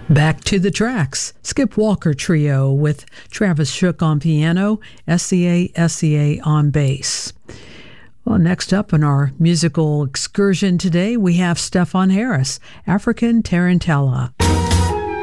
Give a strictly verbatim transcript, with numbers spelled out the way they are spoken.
Back to the tracks. Skip Walker Trio with Travis Shook on piano, S C A S C A on bass. Well, next up in our musical excursion today, we have Stefon Harris, African Tarantella.